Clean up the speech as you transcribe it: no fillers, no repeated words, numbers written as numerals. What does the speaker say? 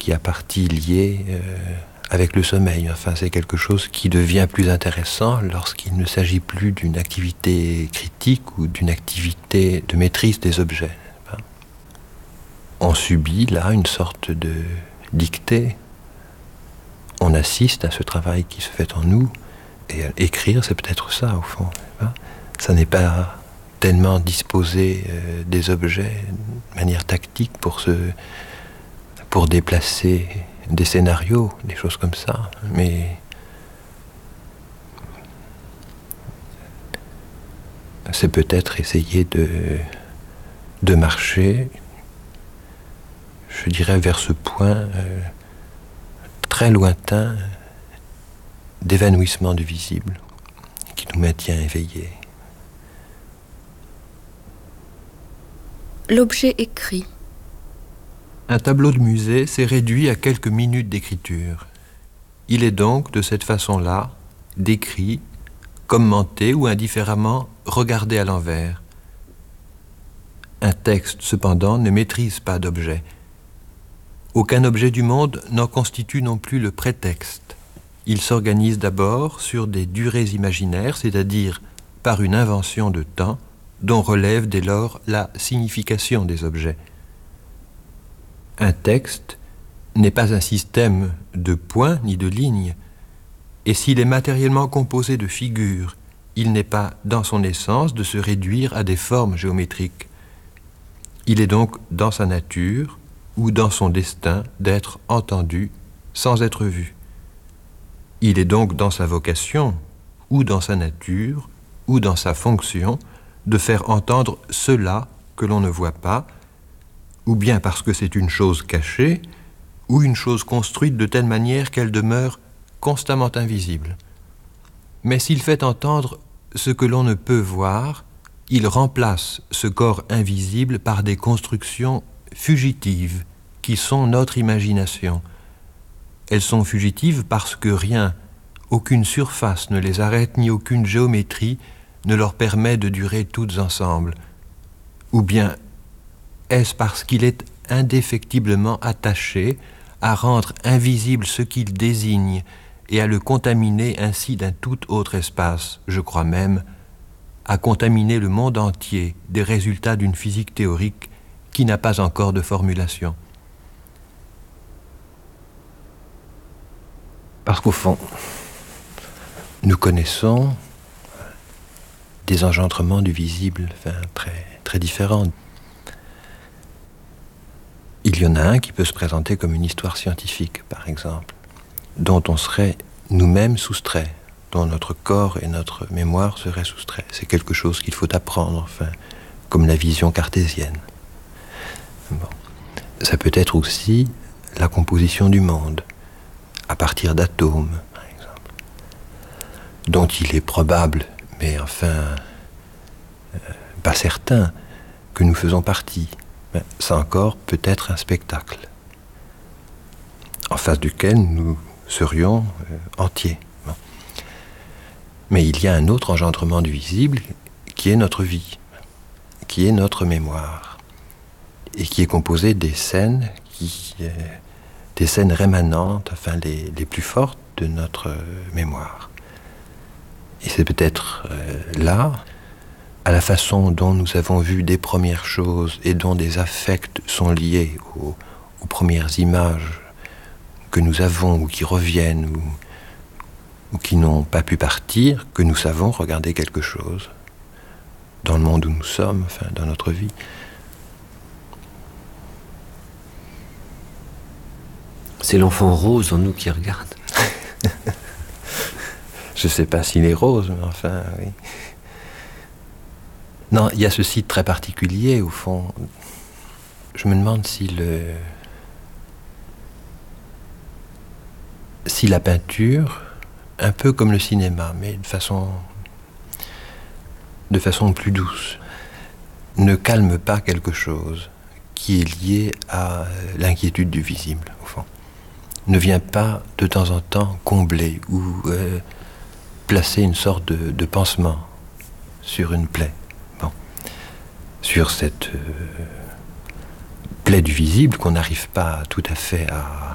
qui a partie liée avec le sommeil. Enfin, c'est quelque chose qui devient plus intéressant lorsqu'il ne s'agit plus d'une activité critique ou d'une activité de maîtrise des objets. On subit là une sorte de dictée. On assiste à ce travail qui se fait en nous. Et écrire, c'est peut-être ça, au fond. Ça n'est pas tellement disposer des objets de manière tactique pour déplacer des scénarios, des choses comme ça, mais c'est peut-être essayer de marcher, je dirais, vers ce point très lointain d'évanouissement du visible qui nous maintient éveillés. L'objet écrit. Un tableau de musée s'est réduit à quelques minutes d'écriture. Il est donc, de cette façon-là, décrit, commenté ou indifféremment regardé à l'envers. Un texte, cependant, ne maîtrise pas d'objet. Aucun objet du monde n'en constitue non plus le prétexte. Il s'organise d'abord sur des durées imaginaires, c'est-à-dire par une invention de temps, dont relève dès lors la signification des objets. Un texte n'est pas un système de points ni de lignes, et s'il est matériellement composé de figures, il n'est pas dans son essence de se réduire à des formes géométriques. Il est donc dans sa nature ou dans son destin d'être entendu sans être vu. Il est donc dans sa vocation ou dans sa nature ou dans sa fonction de faire entendre cela que l'on ne voit pas, ou bien parce que c'est une chose cachée, ou une chose construite de telle manière qu'elle demeure constamment invisible. Mais s'il fait entendre ce que l'on ne peut voir, il remplace ce corps invisible par des constructions fugitives qui sont notre imagination. Elles sont fugitives parce que rien, aucune surface ne les arrête, ni aucune géométrie ne leur permet de durer toutes ensemble. Ou bien est-ce parce qu'il est indéfectiblement attaché à rendre invisible ce qu'il désigne et à le contaminer ainsi d'un tout autre espace, je crois même, à contaminer le monde entier des résultats d'une physique théorique qui n'a pas encore de formulation. Parce qu'au fond, nous connaissons des engendrements du visible, très, très différents. Il y en a un qui peut se présenter comme une histoire scientifique, par exemple, dont on serait nous-mêmes soustraits, dont notre corps et notre mémoire seraient soustraits. C'est quelque chose qu'il faut apprendre, comme la vision cartésienne. Bon. Ça peut être aussi la composition du monde, à partir d'atomes, par exemple, dont il est probable, mais pas certain, que nous faisons partie. Ça encore peut être un spectacle, en face duquel nous serions entiers. Bon. Mais il y a un autre engendrement du visible qui est notre vie, qui est notre mémoire, et qui est composé des scènes, des scènes rémanentes, les plus fortes de notre mémoire. Et c'est peut-être là, à la façon dont nous avons vu des premières choses et dont des affects sont liés aux premières images que nous avons ou qui reviennent ou qui n'ont pas pu partir, que nous savons regarder quelque chose dans le monde où nous sommes, dans notre vie. C'est l'enfant rose en nous qui regarde. Je ne sais pas s'il est rose, mais oui. Non, il y a ce site très particulier, au fond. Je me demande si la peinture, un peu comme le cinéma, mais de façon plus douce, ne calme pas quelque chose qui est lié à l'inquiétude du visible, au fond. Ne vient pas de temps en temps combler ou placer une sorte de pansement sur une plaie. Sur cette plaie du visible qu'on n'arrive pas tout à fait